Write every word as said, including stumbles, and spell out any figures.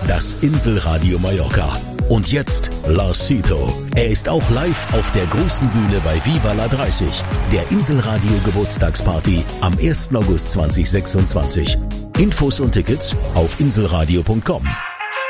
das Inselradio Mallorca. Und jetzt Lars Sito. Er ist auch live auf der großen Bühne bei Viva la dreißig, der Inselradio Geburtstagsparty am ersten August zweitausendsechsundzwanzig. Infos und Tickets auf inselradio punkt com.